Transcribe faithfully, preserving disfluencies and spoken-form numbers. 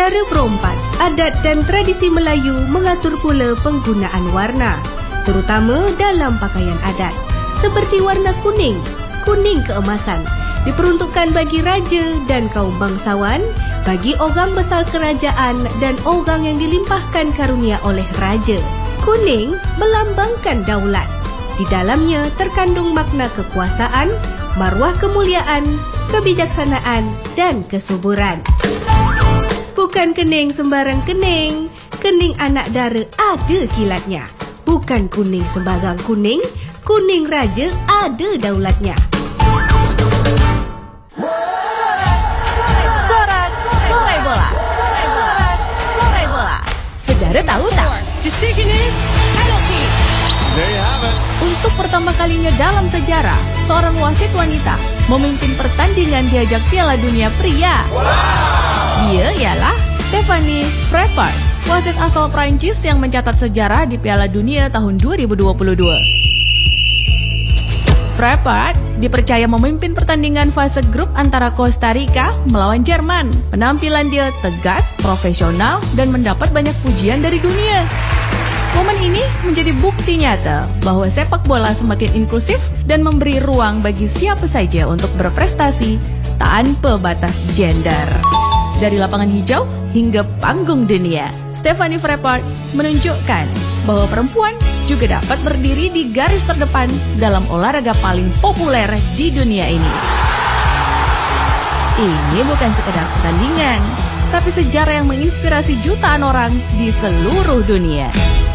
Cara berompat, adat dan tradisi Melayu mengatur pula penggunaan warna, terutama dalam pakaian adat. Seperti warna kuning, kuning keemasan, diperuntukkan bagi raja dan kaum bangsawan, bagi orang besar kerajaan dan orang yang dilimpahkan karunia oleh raja. Kuning melambangkan daulat. Di dalamnya terkandung makna kekuasaan, maruah kemuliaan, kebijaksanaan dan kesuburan. Bukan kening sembarang kening, kening anak dara ada kilatnya. Bukan kuning sembarang kuning, kuning raja ada daulatnya. Sorak Sore Bola. Sorak Sore Bola. Saudara tahu tak? Decision is penalty. There you have it. Untuk pertama kalinya dalam sejarah, seorang wasit wanita memimpin pertandingan di ajang Piala Dunia pria. Wow. Dia ialah Stephanie Frappart, wasit asal Prancis yang mencatat sejarah di Piala Dunia tahun dua ribu dua puluh dua. Frappart dipercaya memimpin pertandingan fase grup antara Costa Rica melawan Jerman. Penampilan dia tegas, profesional, dan mendapat banyak pujian dari dunia. Momen ini menjadi bukti nyata bahwa sepak bola semakin inklusif dan memberi ruang bagi siapa saja untuk berprestasi tanpa batas gender. Dari lapangan hijau hingga panggung dunia, Stephanie Frappart menunjukkan bahwa perempuan juga dapat berdiri di garis terdepan dalam olahraga paling populer di dunia ini. Ini bukan sekedar pertandingan, tapi sejarah yang menginspirasi jutaan orang di seluruh dunia.